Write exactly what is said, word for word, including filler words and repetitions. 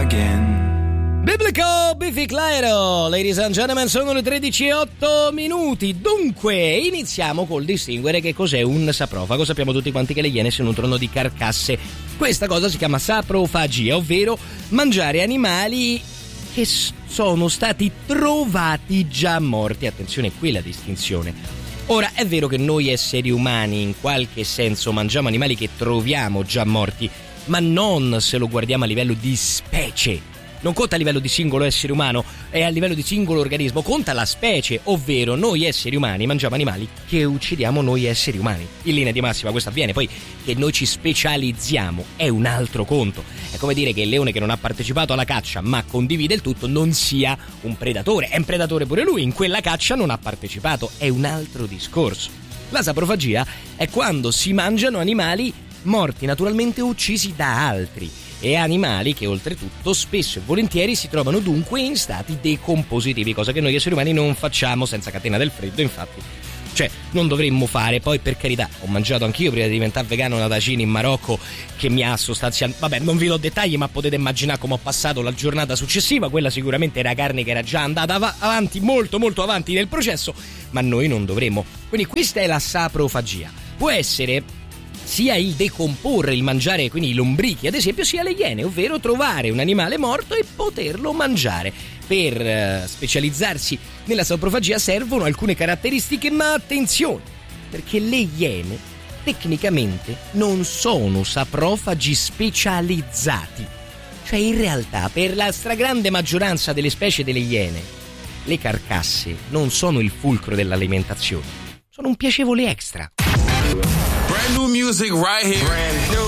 again. Biblico Biffy Clyro, ladies and gentlemen, sono le tredici e otto minuti. Dunque, iniziamo col distinguere che cos'è un saprofago. Sappiamo tutti quanti che le iene si nutrono di carcasse. Questa cosa si chiama saprofagia, ovvero mangiare animali che sono stati trovati già morti. Attenzione, qui la distinzione. Ora, è vero che noi esseri umani in qualche senso mangiamo animali che troviamo già morti, ma non se lo guardiamo a livello di specie. Non conta a livello di singolo essere umano, è a livello di singolo organismo, conta la specie, ovvero noi esseri umani mangiamo animali che uccidiamo noi esseri umani. In linea di massima questo avviene, poi che noi ci specializziamo è un altro conto. È come dire che il leone che non ha partecipato alla caccia ma condivide il tutto non sia un predatore, è un predatore pure lui, in quella caccia non ha partecipato, è un altro discorso. La saprofagia è quando si mangiano animali morti naturalmente uccisi da altri, e animali che oltretutto spesso e volentieri si trovano dunque in stati decompositivi, cosa che noi esseri umani non facciamo senza catena del freddo, infatti. Cioè, non dovremmo fare, poi per carità, ho mangiato anch'io prima di diventare vegano una tacina in Marocco che mi ha sostanzialmente, vabbè, non vi do dettagli, ma potete immaginare come ho passato la giornata successiva, quella sicuramente era carne che era già andata av- avanti, molto molto avanti nel processo, ma noi non dovremmo. Quindi questa è la saprofagia. Può essere sia il decomporre, il mangiare, quindi i lombrichi ad esempio, sia le iene, ovvero trovare un animale morto e poterlo mangiare. Per uh, specializzarsi nella saprofagia servono alcune caratteristiche, ma attenzione, perché le iene tecnicamente non sono saprofagi specializzati. Cioè in realtà per la stragrande maggioranza delle specie delle iene le carcasse non sono il fulcro dell'alimentazione, sono un piacevole extra. Brand new music right here. Brand new